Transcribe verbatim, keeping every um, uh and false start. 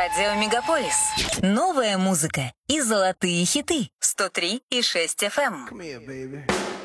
Радио Мегаполис. Новая музыка и золотые хиты. сто три и шесть эф эм. Come here, baby.